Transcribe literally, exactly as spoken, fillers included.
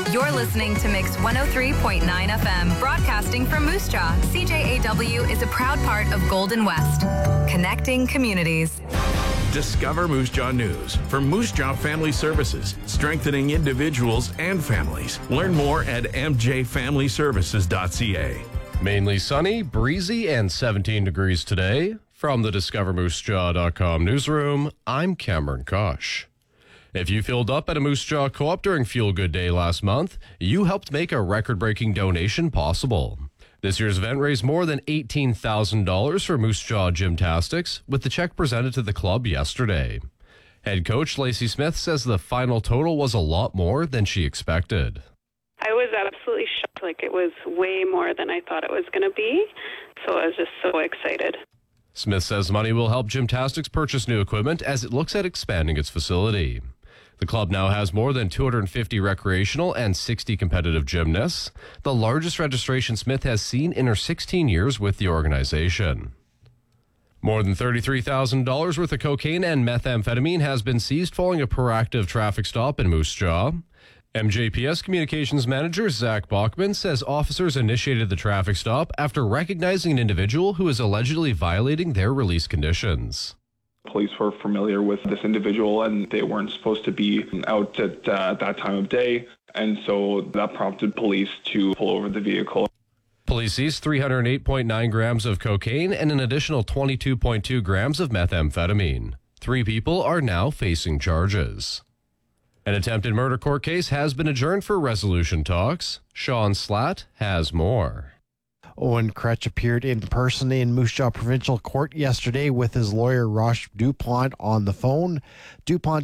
You're listening to Mix one oh three point nine F M, broadcasting from Moose Jaw. C J A W is a proud part of Golden West, connecting communities. Discover Moose Jaw News from Moose Jaw Family Services, strengthening individuals and families. Learn more at m j family services dot c a. Mainly sunny, breezy, and seventeen degrees today. From the discover moose jaw dot com newsroom, I'm Cameron Kosh. If you filled up at a Moose Jaw Co-op during Fuel Good Day last month, you helped make a record-breaking donation possible. This year's event raised more than eighteen thousand dollars for Moose Jaw Gymnastics, with the check presented to the club yesterday. Head coach Lacey Smith says the final total was a lot more than she expected. I was absolutely shocked. Like, it was way more than I thought it was going to be, so I was just so excited. Smith says money will help gymnastics purchase new equipment as it looks at expanding its facility. The club now has more than two hundred fifty recreational and sixty competitive gymnasts, the largest registration Smith has seen in her sixteen years with the organization. More than thirty-three thousand dollars worth of cocaine and methamphetamine has been seized following a proactive traffic stop in Moose Jaw. M J P S Communications Manager Zach Bachman says officers initiated the traffic stop after recognizing an individual who is allegedly violating their release conditions. Police were familiar with this individual and they weren't supposed to be out at uh, that time of day, and so that prompted police to pull over the vehicle. Police seized three hundred eight point nine grams of cocaine and an additional twenty-two point two grams of methamphetamine. Three people are now facing charges. An attempted murder court case has been adjourned for resolution talks. Sean Slatt has more. Owen Kretsch appeared in person in Moose Jaw Provincial Court yesterday with his lawyer Rosh Dupont on the phone. Dupont